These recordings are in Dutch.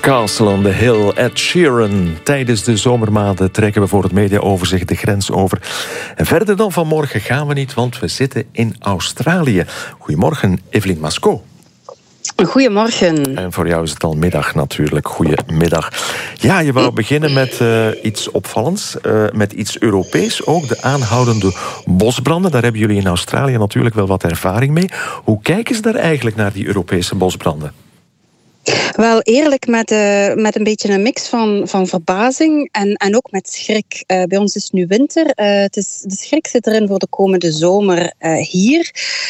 Castle on the Hill, Ed Sheeran. Tijdens de zomermaanden trekken we voor het mediaoverzicht de grens over. En verder dan vanmorgen gaan we niet, want we zitten in Australië. Goedemorgen, Evelien Masco. Goedemorgen. En voor jou is het al middag natuurlijk. Goedemiddag. Ja, je wou beginnen met iets opvallends, met iets Europees ook. De aanhoudende bosbranden, daar hebben jullie in Australië natuurlijk wel wat ervaring mee. Hoe kijken ze daar eigenlijk naar die Europese bosbranden? Wel, eerlijk met een beetje een mix van verbazing en ook met schrik. Bij ons is nu winter. De schrik zit erin voor de komende zomer hier.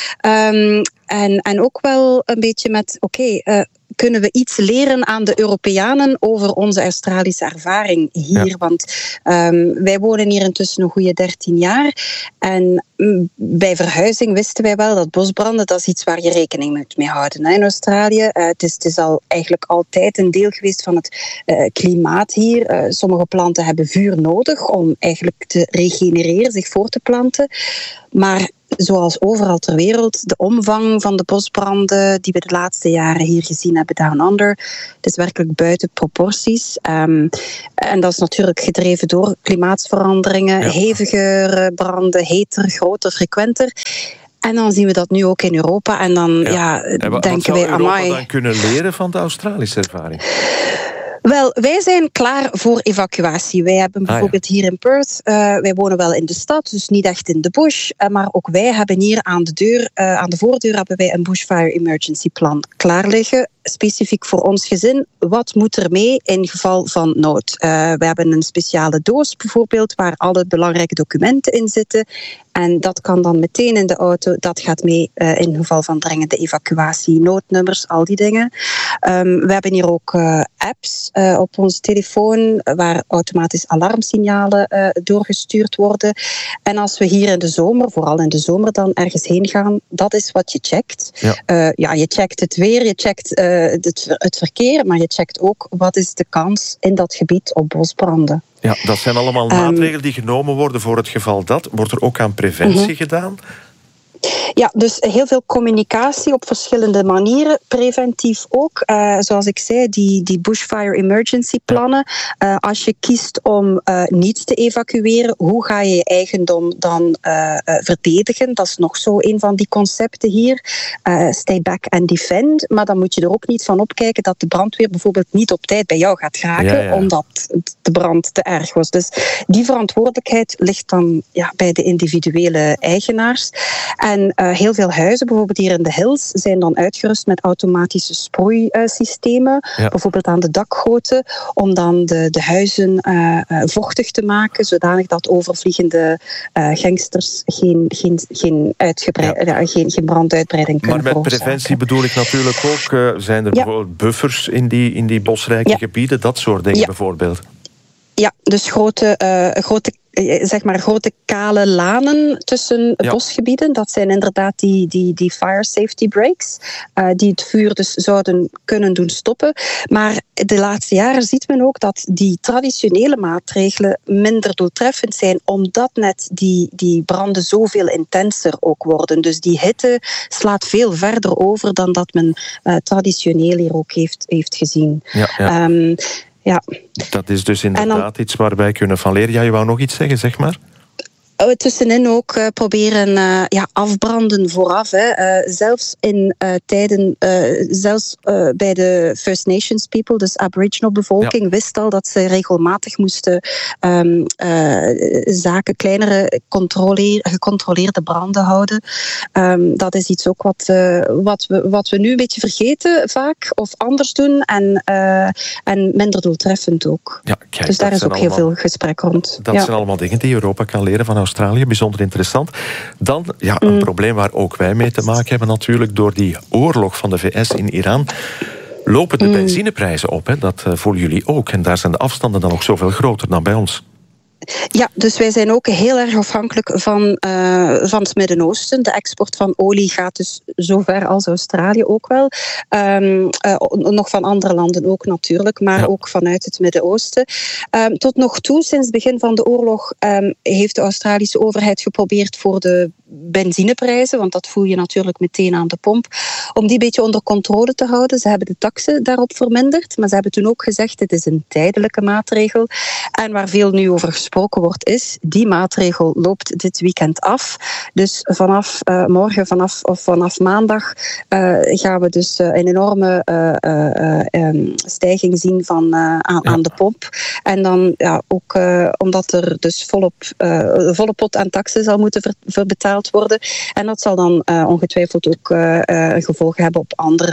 En ook wel een beetje met, kunnen we iets leren aan de Europeanen over onze Australische ervaring hier? Ja. Want wij wonen hier intussen een goede 13 jaar. En bij verhuizing wisten wij wel dat bosbranden, dat is iets waar je rekening moet mee houden in Australië. Het is al eigenlijk altijd een deel geweest van het klimaat hier. Sommige planten hebben vuur nodig om eigenlijk te regenereren, zich voor te planten. Maar zoals overal ter wereld, de omvang van de bosbranden die we de laatste jaren hier gezien hebben, Down Under, het is werkelijk buiten proporties. En dat is natuurlijk gedreven door klimaatsveranderingen, heviger branden, heter, groter, frequenter. En dan zien we dat nu ook in Europa. En dan denken wij, amai. Wat zou Europa dan kunnen leren van de Australische ervaring? Wel, wij zijn klaar voor evacuatie. Wij hebben bijvoorbeeld hier in Perth, wij wonen wel in de stad, dus niet echt in de bush, maar ook wij hebben hier aan de voordeur hebben wij een bushfire emergency plan klaar liggen, specifiek voor ons gezin. Wat moet er mee in geval van nood? We hebben een speciale doos bijvoorbeeld, waar alle belangrijke documenten in zitten. En dat kan dan meteen in de auto. Dat gaat mee in geval van dringende evacuatie, noodnummers, al die dingen. We hebben hier ook apps op onze telefoon waar automatisch alarmsignalen doorgestuurd worden. En als we hier in de zomer, vooral in de zomer dan ergens heen gaan, dat is wat je checkt. Ja. Je checkt het weer, je checkt het verkeer, maar je checkt ook wat is de kans in dat gebied op bosbranden. Ja, dat zijn allemaal maatregelen die genomen worden voor het geval dat. Wordt er ook aan preventie gedaan? Ja, dus heel veel communicatie op verschillende manieren. Preventief ook. Zoals ik zei, die bushfire emergency plannen. Als je kiest om niet te evacueren, hoe ga je je eigendom dan verdedigen? Dat is nog zo een van die concepten hier. Stay back and defend. Maar dan moet je er ook niet van opkijken dat de brandweer bijvoorbeeld niet op tijd bij jou gaat geraken, omdat de brand te erg was. Dus die verantwoordelijkheid ligt dan bij de individuele eigenaars. En heel veel huizen, bijvoorbeeld hier in de Hills, zijn dan uitgerust met automatische sproeisystemen. Bijvoorbeeld aan de dakgoten, om dan de huizen vochtig te maken, zodanig dat overvliegende gangsters geen branduitbreiding kunnen Maar met preventie bedoel ik natuurlijk ook, zijn er bijvoorbeeld buffers in die bosrijke gebieden, dat soort dingen bijvoorbeeld? Ja, dus grote kale lanen tussen bosgebieden. Dat zijn inderdaad die fire safety breaks, die het vuur dus zouden kunnen doen stoppen. Maar de laatste jaren ziet men ook dat die traditionele maatregelen minder doeltreffend zijn, omdat net die branden zoveel intenser ook worden. Dus die hitte slaat veel verder over dan dat men traditioneel hier ook heeft gezien. Ja. Dat is dus inderdaad iets waar wij kunnen van leren. Ja, je wou nog iets zeggen, zeg maar? Tussenin ook proberen afbranden vooraf. Zelfs in tijden, bij de First Nations people, dus Aboriginal bevolking, wist al dat ze regelmatig moesten kleinere gecontroleerde branden houden. Dat is iets ook wat we nu een beetje vergeten vaak, of anders doen, en minder doeltreffend ook. Ja, kijk, dus daar is ook heel veel gesprek rond. Dat zijn allemaal dingen die Europa kan leren van Australië, bijzonder interessant. Dan een probleem waar ook wij mee te maken hebben natuurlijk, door die oorlog van de VS in Iran lopen de benzineprijzen op. Hè? Dat voelen jullie ook. En daar zijn de afstanden dan ook zoveel groter dan bij ons. Ja, dus wij zijn ook heel erg afhankelijk van het Midden-Oosten. De export van olie gaat dus zover als Australië ook wel. Nog van andere landen ook natuurlijk, maar ook vanuit het Midden-Oosten. Tot nog toe, sinds het begin van de oorlog, heeft de Australische overheid geprobeerd voor de benzineprijzen, want dat voel je natuurlijk meteen aan de pomp, om die een beetje onder controle te houden. Ze hebben de taksen daarop verminderd, maar ze hebben toen ook gezegd, dit is een tijdelijke maatregel. En waar veel nu over gesproken wordt, is die maatregel loopt dit weekend af. Dus vanaf morgen, vanaf maandag, gaan we dus een enorme stijging zien aan de pomp. En dan ook omdat er dus volle pot aan taksen zal moeten betaald worden. En dat zal dan ongetwijfeld ook gevolgen hebben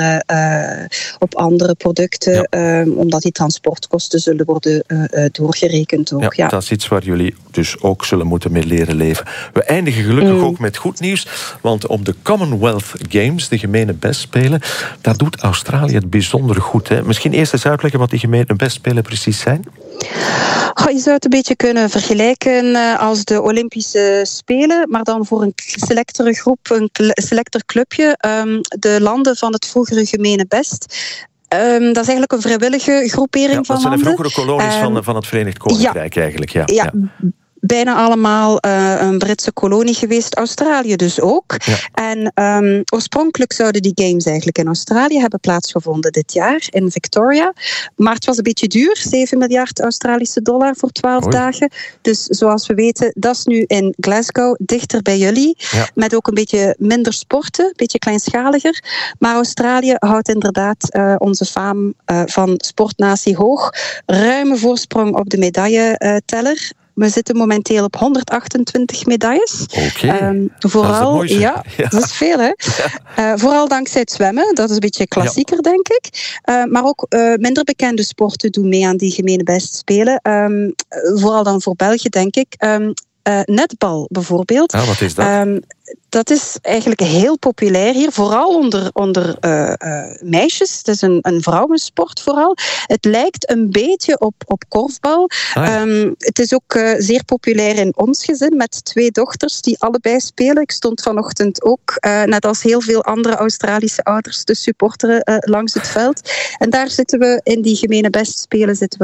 op andere producten, omdat die transportkosten zullen worden doorgerekend ook. Ja, dat is iets waar jullie dus ook zullen moeten mee leren leven. We eindigen gelukkig ook met goed nieuws, want op de Commonwealth Games, de gemene bestspelen, daar doet Australië het bijzonder goed. Hè? Misschien eerst eens uitleggen wat die gemene bestspelen precies zijn? Je zou het een beetje kunnen vergelijken als de Olympische Spelen, maar dan voor een selectere groep, een selecter clubje. De landen van het vroegere gemene best. Dat is eigenlijk een vrijwillige groepering van landen. Dat zijn de vroegere kolonies van het Verenigd Koninkrijk eigenlijk. Ja. Bijna allemaal een Britse kolonie geweest. Australië dus ook. Ja. En oorspronkelijk zouden die games eigenlijk in Australië hebben plaatsgevonden dit jaar, in Victoria. Maar het was een beetje duur, 7 miljard Australische dollar voor 12 dagen. Dus zoals we weten, dat is nu in Glasgow, dichter bij jullie. Ja. Met ook een beetje minder sporten, een beetje kleinschaliger. Maar Australië houdt inderdaad onze faam van sportnatie hoog. Ruime voorsprong op de medailleteller. We zitten momenteel op 128 medailles. Vooral, dat is dat is veel, hè? Ja. Vooral dankzij het zwemmen. Dat is een beetje klassieker, denk ik. Maar ook minder bekende sporten doen mee aan die gemene bestspelen. Vooral dan voor België, denk ik. Netbal bijvoorbeeld. Wat is dat? Dat is eigenlijk heel populair hier, vooral onder meisjes. Het is een vrouwensport vooral. Het lijkt een beetje op korfbal. Het is ook zeer populair in ons gezin, met 2 dochters die allebei spelen. Ik stond vanochtend ook, net als heel veel andere Australische ouders, te supporteren langs het veld. En daar zitten we, in die gemene bestspelen, zitten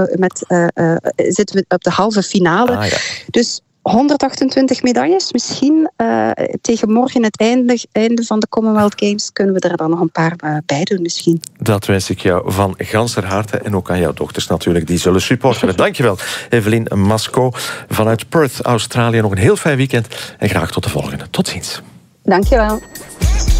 we op de halve finale. Dus 128 medailles. Misschien tegen morgen het einde van de Commonwealth Games kunnen we er dan nog een paar bij doen misschien. Dat wens ik jou van ganser harte en ook aan jouw dochters natuurlijk, die zullen supporteren. Dankjewel, Evelien Masco vanuit Perth, Australië. Nog een heel fijn weekend en graag tot de volgende. Tot ziens. Dankjewel.